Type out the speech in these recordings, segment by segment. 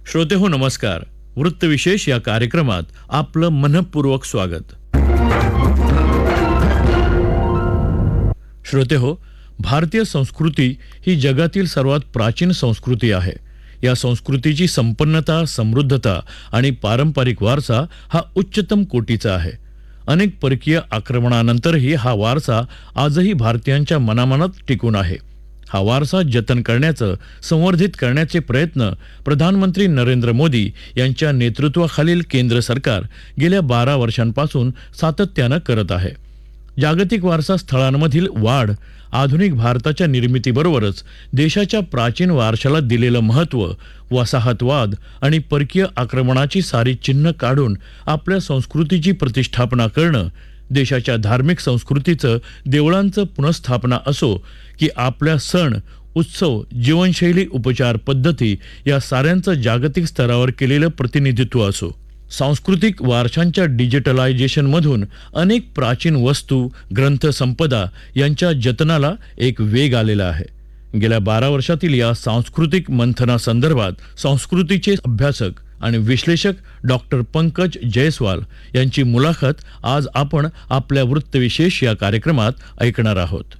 श्रोतेहो नमस्कार. वृत्तविशेष या कार्यक्रमात आपलं मनःपूर्वक स्वागत. श्रोतेहो, भारतीय संस्कृती ही जगातील सर्वात प्राचीन संस्कृती आहे. या संस्कृतीची संपन्नता, समृद्धता आणि पारंपरिक वारसा हा उच्चतम कोटीचा आहे. अनेक परकीय आक्रमणानंतरही हा वारसा आजही भारतीयांच्या मनामनात टिकून आहे. हा वारसा जतन करण्याचं, संवर्धित करण्याचे प्रयत्न प्रधानमंत्री नरेंद्र मोदी यांच्या नेतृत्वाखालील केंद्र सरकार गेल्या 12 वर्षांपासून सातत्यानं करत आहे. जागतिक वारसा स्थळांमधील वाढ, आधुनिक भारताच्या निर्मितीबरोबरच देशाच्या प्राचीन वारशाला दिलेलं महत्त्व, वसाहतवाद आणि परकीय आक्रमणाची सारी चिन्ह काढून आपल्या संस्कृतीची प्रतिष्ठापना करणं, देशाच्या धार्मिक संस्कृतीचं, देवळांचं पुनर्स्थापना असो की आपल्या सण, उत्सव, जीवनशैली, उपचार पद्धती या साऱ्यांचं जागतिक स्तरावर केलेलं प्रतिनिधित्व असो, सांस्कृतिक वारशांच्या डिजिटलायझेशनमधून अनेक प्राचीन वस्तू, ग्रंथसंपदा यांच्या जतनाला एक वेग आलेला आहे. गेल्या 12 वर्षातील या सांस्कृतिक मंथनासंदर्भात संस्कृतीचे अभ्यासक आणि विश्लेषक डॉक्टर पंकज जयस्वाल यांची मुलाखत आज आपण आपल्या वृत्तविशेष या कार्यक्रमात ऐकणार आहोत.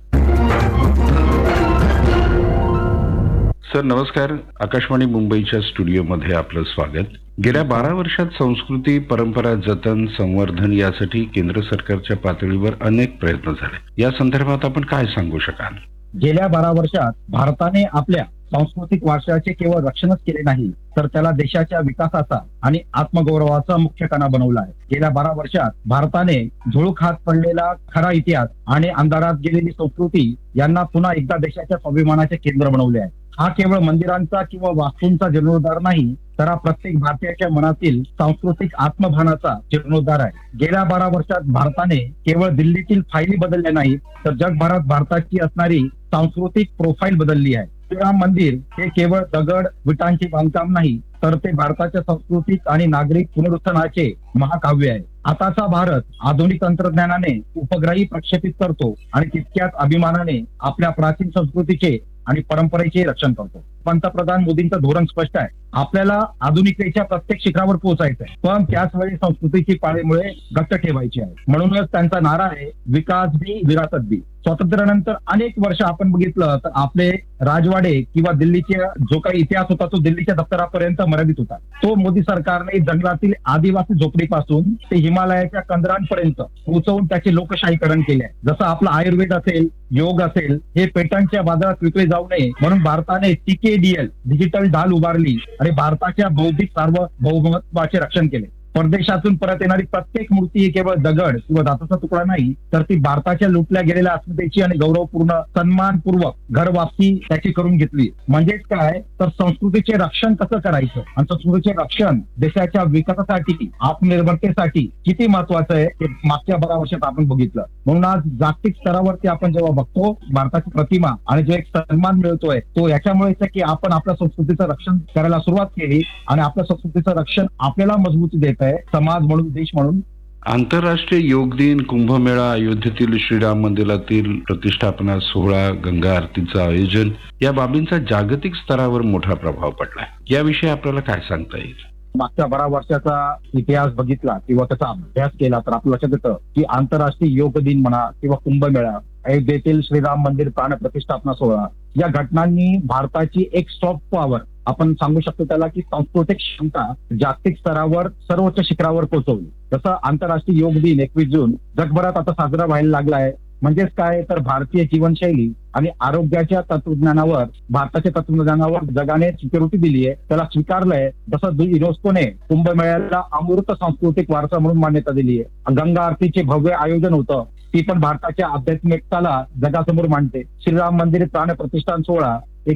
सर नमस्कार. आकाशवाणी मुंबईच्या स्टुडिओमध्ये आपलं स्वागत. गेल्या 12 वर्षात संस्कृती, परंपरा जतन, संवर्धन यासाठी केंद्र सरकारच्या पातळीवर अनेक प्रयत्न झाले. या संदर्भात आपण काय सांगू शकाल? गेल्या 12 वर्षात भारताने आपल्या सांस्कृतिक वारशाचे केवळ रक्षणच केले नाही, तर त्याला देशाच्या विकासाचा आणि आत्मगौरवाचा मुख्य कणा बनवला आहे. गेल्या 12 वर्षात भारताने झुळूक हात पडलेला खरा इतिहास आणि अंधारात गेलेली संस्कृती यांना पुन्हा एकदा देशाच्या स्वाभिमानाचे केंद्र बनवले आहे. हा केवळ मंदिरांचा किंवा वास्तूंचा जीर्णोद्धार नाही, तर हा प्रत्येक भारतीयाच्या मनातील सांस्कृतिक आत्मभानाचा जीर्णोद्धार आहे. गेल्या 12 वर्षात भारताने केवळ दिल्लीतील फायली बदलल्या नाही, तर जगभरात भारताची असणारी सांस्कृतिक प्रोफाईल बदलली आहे. श्रीराम मंदिर हे केवळ दगड विटांचे बांधकाम नाही, तर ते भारताच्या सांस्कृतिक आणि नागरिक पुनरुत्थानाचे महाकाव्य आहे. आताचा भारत आधुनिक तंत्रज्ञानाने उपग्रही प्रक्षेपित करतो आणि तितक्याच अभिमानाने आपल्या प्राचीन संस्कृतीचे आणि परंपरेचे रक्षण करतो. पंतप्रधान मोदींचं धोरण स्पष्ट आहे. आपल्याला आधुनिकतेच्या प्रत्येक शिखरावर पोहोचायचं आहे, पण त्याच वेळी संस्कृतीची पाळेमुळे घट्ट ठेवायची आहे. म्हणूनच त्यांचा नारा आहे, विकास भी विरासत भी. स्वातंत्र्यानंतर अनेक वर्ष आपण बघितलं तर आपले राजवाडे किंवा दिल्लीचा जो काही इतिहास होता तो दिल्लीच्या दप्तरापर्यंत मर्यादित होता. तो मोदी सरकारने जंगलातील आदिवासी झोपडीपासून ते हिमालयाच्या कंदरांपर्यंत पोहोचवून त्याचे लोकशाहीकरण केले आहे. जसं आपलं आयुर्वेद असेल, योग असेल, हे पेटंटच्या बाजारात विकले जाऊ नये म्हणून भारताने TKDL डिजिटल ढाल उभारली आणि भारताच्या बौद्धिक सार्वभौमत्वाचे रक्षण केले. परदेशातून परत येणारी प्रत्येक मूर्ती ही केवळ दगड किंवा धातूचा तुकडा नाही, तर ती भारताच्या लुटल्या गेलेल्या अस्मितेची आणि गौरवपूर्ण सन्मानपूर्वक घर वापसी त्याची करून घेतली. म्हणजेच काय, तर संस्कृतीचे रक्षण कसं करायचं आणि संस्कृतीचे रक्षण देशाच्या विकासासाठी, आत्मनिर्भरतेसाठी किती महत्वाचं आहे हे मागच्या 12 वर्षात आपण बघितलं. म्हणून आज जागतिक स्तरावरती आपण जेव्हा बघतो भारताची प्रतिमा आणि जो एक सन्मान मिळतोय, तो याच्यामुळेच की आपण आपल्या संस्कृतीचं रक्षण करायला सुरुवात केली आणि आपल्या संस्कृतीचं रक्षण आपल्याला मजबूती देत आहे, समाज म्हणून, देश म्हणून. आंतरराष्ट्रीय योग दिन, कुंभमेळा, अयोध्येतील श्रीराम मंदिरातील प्रतिष्ठापना सोहळा, गंगा आरतीचं आयोजन या बाबींचा जागतिक स्तरावर मोठा प्रभाव पडलाय. याविषयी आपल्याला काय सांगता येईल? मागच्या 12 वर्षाचा इतिहास बघितला किंवा त्याचा अभ्यास केला तर आपल्या लक्षात येतं की आंतरराष्ट्रीय योग दिन म्हणा किंवा कुंभमेळा, अयोध्येतील श्रीराम मंदिर प्राण प्रतिष्ठापना सोहळा या घटनांनी भारताची एक सॉफ्ट पॉवर, आपण सांगू शकतो त्याला की सांस्कृतिक क्षमता जागतिक स्तरावर सर्वोच्च शिखरावर पोहोचवली. जसं आंतरराष्ट्रीय योग दिन 21 जून जगभरात आता साजरा व्हायला लागला आहे. म्हणजेच काय, तर भारतीय जीवनशैली आणि आरोग्याच्या तत्वज्ञानावर, भारताच्या तत्वज्ञानावर जगाने सिक्युरिटी दिली आहे, त्याला स्वीकारलंय. जसं युनेस्कोने कुंभमेळ्याला अमूर्त सांस्कृतिक वारसा म्हणून मान्यता दिली आहे. गंगा आरतीचे भव्य आयोजन होतं, ती पण भारताच्या आध्यात्मिकताला जगासमोर मांडते. श्रीराम मंदिर प्राण प्रतिष्ठान सोहळा